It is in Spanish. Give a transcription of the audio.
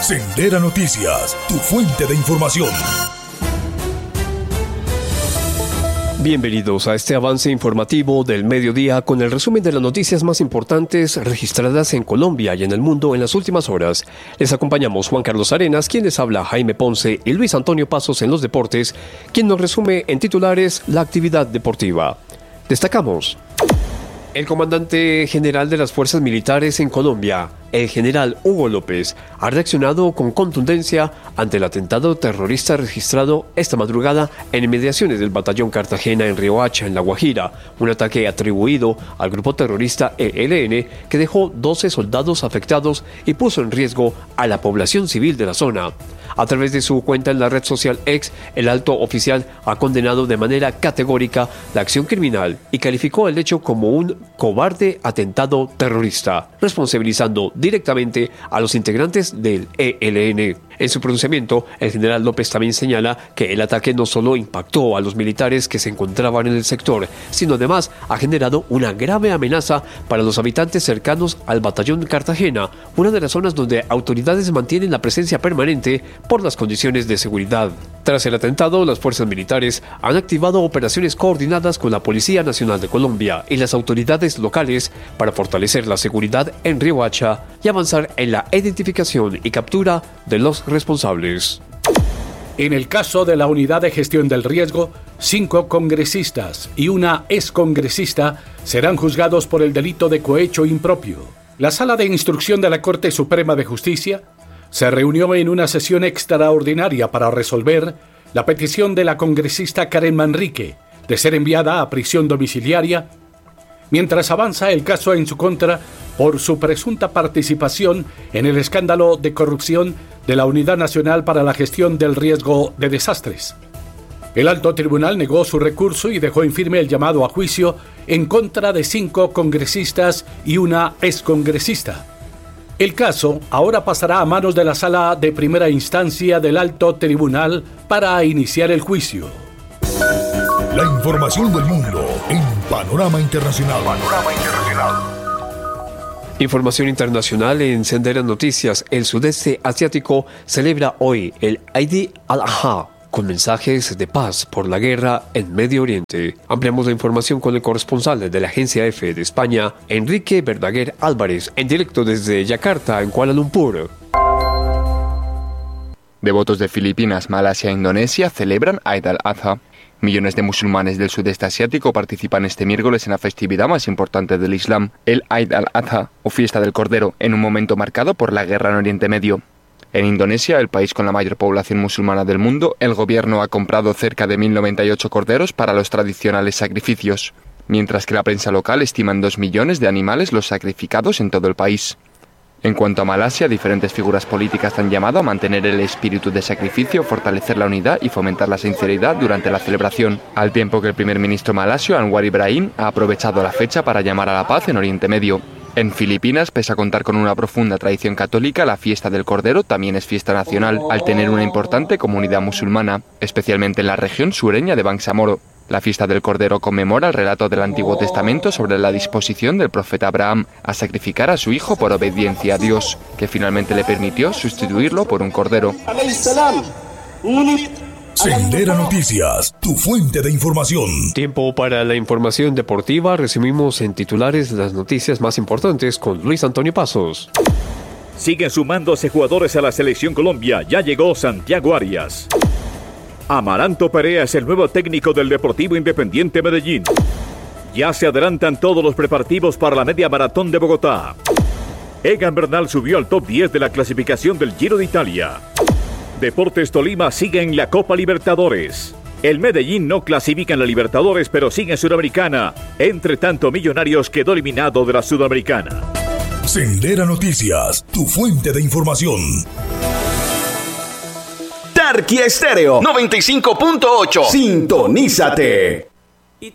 Sendera Noticias, tu fuente de información. Bienvenidos a este avance informativo del mediodía con el resumen de las noticias más importantes registradas en Colombia y en el mundo en las últimas horas. Les acompañamos Juan Carlos Arenas, quien les habla Jaime Ponce, y Luis Antonio Pasos en los deportes, quien nos resume en titulares la actividad deportiva. Destacamos: el comandante general de las fuerzas militares en Colombia, el general Hugo López, ha reaccionado con contundencia ante el atentado terrorista registrado esta madrugada en inmediaciones del batallón Cartagena en Riohacha, en La Guajira, un ataque atribuido al grupo terrorista ELN que dejó 12 soldados afectados y puso en riesgo a la población civil de la zona. A través de su cuenta en la red social X, el alto oficial ha condenado de manera categórica la acción criminal y calificó el hecho como un cobarde atentado terrorista, responsabilizando directamente a los integrantes del ELN. En su pronunciamiento, el general López también señala que el ataque no solo impactó a los militares que se encontraban en el sector, sino además ha generado una grave amenaza para los habitantes cercanos al batallón Cartagena, una de las zonas donde autoridades mantienen la presencia permanente por las condiciones de seguridad. Tras el atentado, las fuerzas militares han activado operaciones coordinadas con la Policía Nacional de Colombia y las autoridades locales para fortalecer la seguridad en Riohacha y avanzar en la identificación y captura de los responsables. En el caso de la Unidad de Gestión del Riesgo, 5 congresistas y una excongresista serán juzgados por el delito de cohecho impropio. La Sala de Instrucción de la Corte Suprema de Justicia se reunió en una sesión extraordinaria para resolver la petición de la congresista Karen Manrique de ser enviada a prisión domiciliaria mientras avanza el caso en su contra por su presunta participación en el escándalo de corrupción de la Unidad Nacional para la Gestión del Riesgo de Desastres. El alto tribunal negó su recurso y dejó en firme el llamado a juicio en contra de 5 congresistas y una excongresista. El caso ahora pasará a manos de la Sala de Primera Instancia del Alto Tribunal para iniciar el juicio. La información del mundo en Panorama Internacional. Información internacional en Sendera Noticias. El sudeste asiático celebra hoy el Eid al-Adha, con mensajes de paz por la guerra en Medio Oriente. Ampliamos la información con el corresponsal de la agencia EFE de España, Enrique Verdaguer Álvarez, en directo desde Yakarta, en Kuala Lumpur. Devotos de Filipinas, Malasia e Indonesia celebran Eid al-Adha. Millones de musulmanes del sudeste asiático participan este miércoles en la festividad más importante del Islam, el Eid al-Adha, o fiesta del Cordero, en un momento marcado por la guerra en Oriente Medio. En Indonesia, el país con la mayor población musulmana del mundo, el gobierno ha comprado cerca de 1.098 corderos para los tradicionales sacrificios, mientras que la prensa local estima en 2 millones de animales los sacrificados en todo el país. En cuanto a Malasia, diferentes figuras políticas han llamado a mantener el espíritu de sacrificio, fortalecer la unidad y fomentar la sinceridad durante la celebración, al tiempo que el primer ministro malasio, Anwar Ibrahim, ha aprovechado la fecha para llamar a la paz en Oriente Medio. En Filipinas, pese a contar con una profunda tradición católica, la fiesta del Cordero también es fiesta nacional, al tener una importante comunidad musulmana, especialmente en la región sureña de Bangsamoro. La fiesta del Cordero conmemora el relato del Antiguo Testamento sobre la disposición del profeta Abraham a sacrificar a su hijo por obediencia a Dios, que finalmente le permitió sustituirlo por un cordero. Sendera Noticias, tu fuente de información. Tiempo para la información deportiva. Resumimos en titulares las noticias más importantes con Luis Antonio Pasos. Siguen sumándose jugadores a la Selección Colombia. Ya llegó Santiago Arias. Amaranto Perea es el nuevo técnico del Deportivo Independiente Medellín. Ya se adelantan todos los preparativos para la media maratón de Bogotá. Egan Bernal subió al top 10 de la clasificación del Giro de Italia. Deportes Tolima sigue en la Copa Libertadores. El Medellín no clasifica en la Libertadores, pero sigue en Sudamericana. Entre tanto, Millonarios quedó eliminado de la Sudamericana. Sendera Noticias, tu fuente de información. Tarquía Estéreo 95.8. Sintonízate.